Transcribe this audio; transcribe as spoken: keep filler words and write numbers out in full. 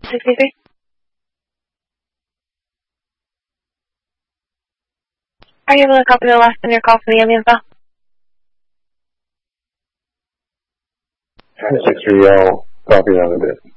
sixty-three. Are you able to copy the last in your call for the ambulance bell? six three zero, copy on the bit.